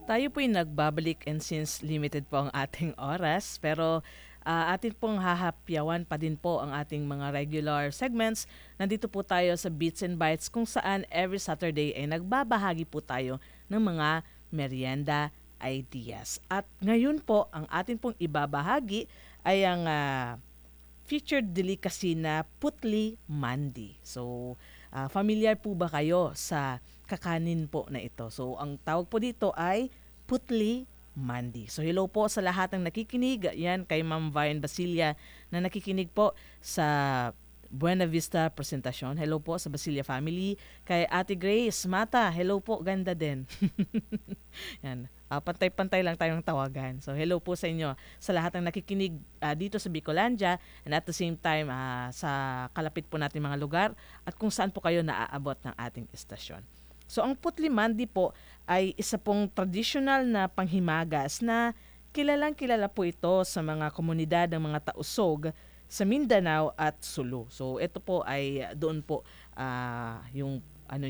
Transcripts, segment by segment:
Tayo po'y nagbabalik and since limited po ang ating oras, pero atin pong hahapyawan pa din po ang ating mga regular segments. Nandito po tayo sa Beats and Bites kung saan every Saturday ay nagbabahagi po tayo ng mga merienda ideas. At ngayon po, ang atin pong ibabahagi ay ang featured delicacy na putli mandi. So, familiar po ba kayo sa kakanin po na ito? So, ang tawag po dito ay putli mandi. So, hello po sa lahat ng nakikinig. Yan, kay Ma'am Vian Basilia na nakikinig po sa Buena Vista Presentasyon. Hello po sa Basilia family. Kay Ate Grace Mata, hello po, ganda din. Yan. Pantay-pantay lang tayong tawagan. So hello po sa inyo sa lahat ng nakikinig dito sa Bicolandia and at the same time sa kalapit po natin mga lugar at kung saan po kayo naaabot ng ating istasyon. So ang putli mandi po ay isa pong traditional na panghimagas na kilalang kilala po ito sa mga komunidad ng mga tausog sa Mindanao at Sulu. So ito po ay doon po yung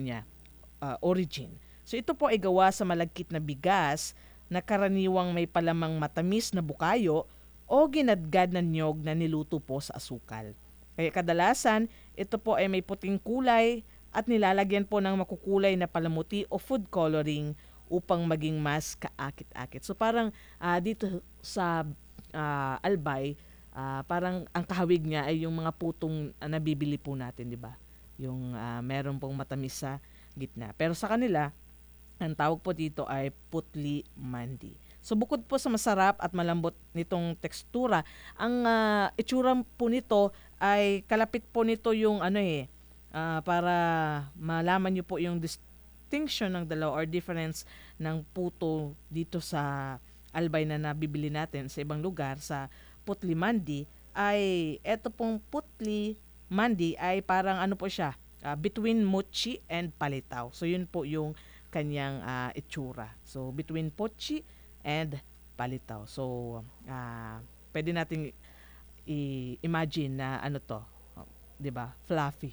origin. So ito po ay gawa sa malagkit na bigas na karaniwang may palamang matamis na bukayo o ginadgad na niyog na niluto po sa asukal. Kaya kadalasan, ito po ay may puting kulay at nilalagyan po ng makukulay na palamuti o food coloring upang maging mas kaakit-akit. So parang dito sa Albay, parang ang kahawig niya ay yung mga putong nabibili po natin, di ba? Yung meron pong matamis sa gitna. Pero sa kanila, ang tawag po dito ay putli mandi. So bukod po sa masarap at malambot nitong tekstura, ang itsura po nito ay kalapit po nito yung para malaman niyo po yung distinction ng dalawa or difference ng puto dito sa albay na nabibili natin sa ibang lugar sa putli mandi ay eto pong putli mandi ay parang po siya between mochi and palitaw. So yun po yung kanyang itsura. So between pochi and palitaw. So pwede nating i-imagine na 'di ba? Fluffy.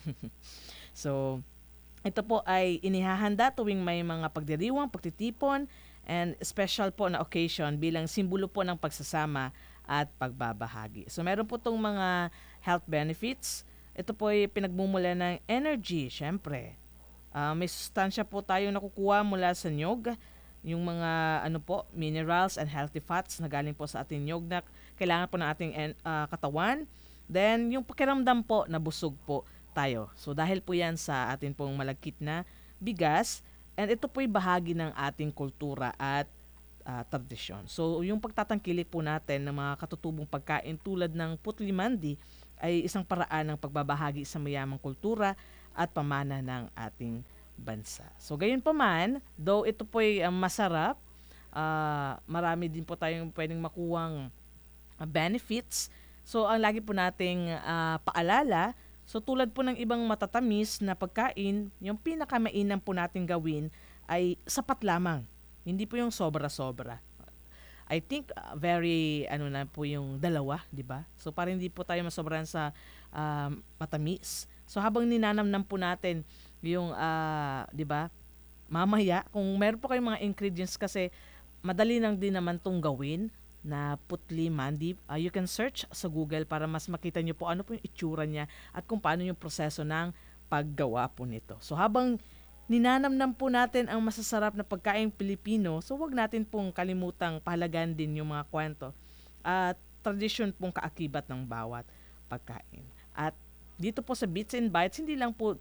So ito po ay inihahanda tuwing may mga pagdiriwang, pagtitipon, and special po na occasion bilang simbolo po ng pagsasama at pagbabahagi. So meron po tong mga health benefits. Ito po ay pinagmumula ng energy, syempre. May sustansya po tayong nakukuha mula sa nyog, yung mga minerals and healthy fats na galing po sa ating nyog na kailangan po ng ating katawan. Then, yung pakiramdam po na busog po tayo. So, dahil po yan sa atin pong malagkit na bigas, and ito po'y bahagi ng ating kultura at tradisyon. So, yung pagtatangkilik po natin ng mga katutubong pagkain tulad ng putli mandi ay isang paraan ng pagbabahagi sa mayamang kultura at pamana ng ating bansa. So gayon pa man, though ito po'y masarap, marami din po tayong pwedeng makuwang benefits. So ang lagi po nating paalala, so tulad po ng ibang matatamis na pagkain, yung pinakamainam po nating gawin ay sapat lamang. Hindi po yung sobra-sobra. I think very na po yung dalawa, 'di ba? So para hindi po tayo masobran sa matamis. So habang ninanamnam po natin yung 'di ba? Mamaya kung meron po kayong mga ingredients kasi madali lang din naman tong gawin na putli mandi. You can search sa Google para mas makita niyo po ano po yung itsura niya at kung paano yung proseso ng paggawa po nito. So habang ninanamnam po natin ang masasarap na pagkaing Pilipino, so wag natin pong kalimutang pahalagan din yung mga kwento at tradisyon pong kaakibat ng bawat pagkain. At dito po sa Bits and Bites, hindi lang po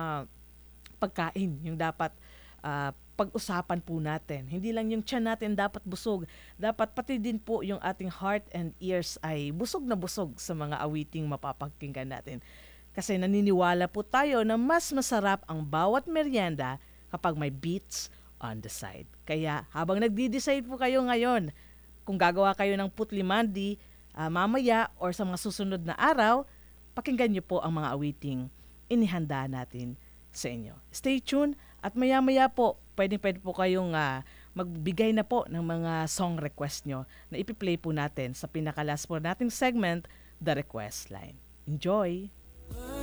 pagkain yung dapat pag-usapan po natin. Hindi lang yung tiyan natin dapat busog. Dapat pati din po yung ating heart and ears ay busog na busog sa mga awiting mapapakinggan natin. Kasi naniniwala po tayo na mas masarap ang bawat merienda kapag may beats on the side. Kaya habang nagdi-decide po kayo ngayon kung gagawa kayo ng putli mandi mamaya or sa mga susunod na araw, pakinggan niyo po ang mga awiting inihanda natin sa inyo. Stay tuned at maya-maya po, pwede po kayong magbigay na po ng mga song request nyo na ipi-play po natin sa pinakalas po nating segment, The Request Line. Enjoy!